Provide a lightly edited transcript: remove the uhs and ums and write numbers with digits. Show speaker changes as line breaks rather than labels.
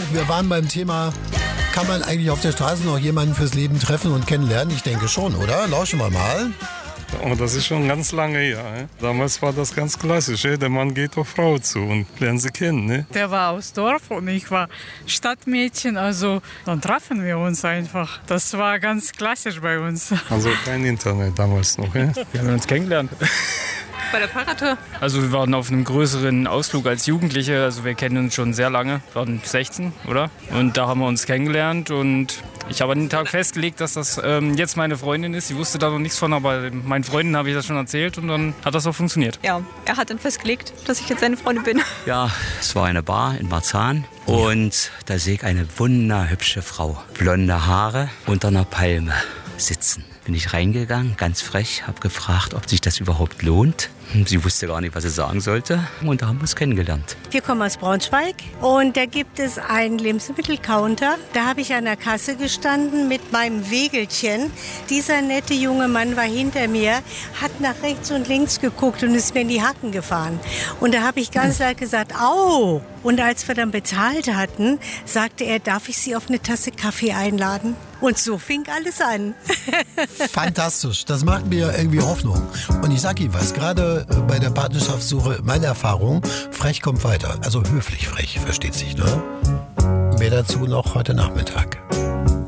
wir waren beim Thema, kann man eigentlich auf der Straße noch jemanden fürs Leben treffen und kennenlernen? Ich denke schon, oder? Lauschen wir mal.
Oh, das ist schon ganz lange her. Damals war das ganz klassisch. Der Mann geht auf Frau zu und lernt sie kennen. Ne?
Der war aus Dorf und ich war Stadtmädchen. Also dann trafen wir uns einfach. Das war ganz klassisch bei uns.
Also kein Internet damals noch.
Wir haben uns kennengelernt.
Bei der Fahrradtour?
Also wir waren auf einem größeren Ausflug als Jugendliche. Also wir kennen uns schon sehr lange. Wir waren 16, oder? Und da haben wir uns kennengelernt und ich habe an den Tag festgelegt, dass das jetzt meine Freundin ist. Sie wusste da noch nichts von, aber meinen Freunden habe ich das schon erzählt und dann hat das auch funktioniert.
Ja, er hat dann festgelegt, dass ich jetzt seine Freundin bin.
Ja, es war eine Bar in Marzahn und da sehe ich eine wunderhübsche Frau. Blonde Haare unter einer Palme sitzen. Bin ich reingegangen, ganz frech, habe gefragt, ob sich das überhaupt lohnt. Sie wusste gar nicht, was sie sagen sollte und da haben wir uns kennengelernt.
Wir kommen aus Braunschweig und da gibt es einen Lebensmittelcounter. Da habe ich an der Kasse gestanden mit meinem Wägelchen. Dieser nette junge Mann war hinter mir, hat nach rechts und links geguckt und ist mir in die Hacken gefahren. Und da habe ich ganz laut gesagt, au! Und als wir dann bezahlt hatten, sagte er, darf ich Sie auf eine Tasse Kaffee einladen? Und so fing alles an.
Fantastisch, das macht mir irgendwie Hoffnung. Und ich sag Ihnen was, gerade bei der Partnerschaftssuche, meine Erfahrung, frech kommt weiter. Also höflich frech, versteht sich, ne? Mehr dazu noch heute Nachmittag.